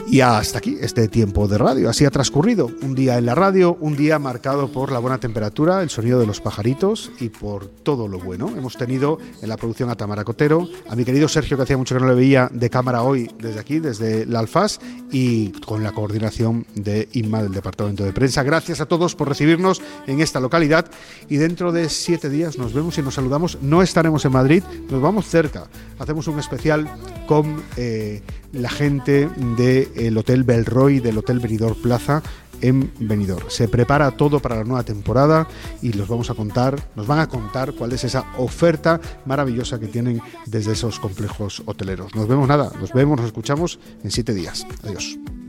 Y hasta aquí este tiempo de radio. Así ha transcurrido un día en la radio, un día marcado por la buena temperatura, el sonido de los pajaritos y por todo lo bueno. Hemos tenido en la producción a Tamara Cotero, a mi querido Sergio, que hacía mucho que no le veía de cámara hoy desde aquí, desde la Alfaz, y con la coordinación de Inma del Departamento de Prensa. Gracias a todos por recibirnos en esta localidad y dentro de 7 días nos vemos y nos saludamos. No estaremos en Madrid, nos vamos cerca. Hacemos un especial con la gente del Hotel Belroy, del Hotel Benidorm Plaza en Benidorm. Se prepara todo para la nueva temporada y nos van a contar cuál es esa oferta maravillosa que tienen desde esos complejos hoteleros. Nos vemos, nos escuchamos en 7 días. Adiós.